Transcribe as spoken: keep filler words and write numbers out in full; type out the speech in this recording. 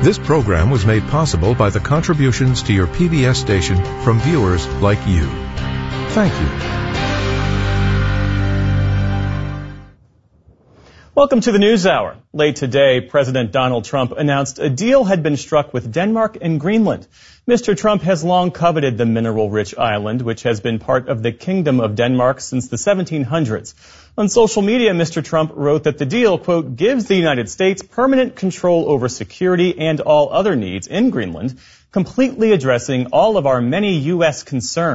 This program was made possible by the contributions to your P B S station from viewers like you. Thank you. Welcome to the News Hour. Late today, President Donald Trump announced a deal had been struck with Denmark and Greenland. Mister Trump has long coveted the mineral-rich island, which has been part of the Kingdom of Denmark since the seventeen hundreds. On social media, Mister Trump wrote that the deal, quote, gives the United States permanent control over security and all other needs in Greenland, completely addressing all of our many U S concerns.